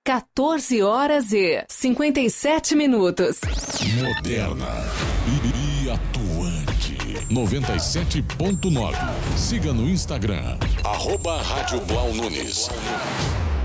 14 horas e 57 minutos. Moderna e atuante. 97.9. Siga no Instagram. @Rádio Blau Nunes.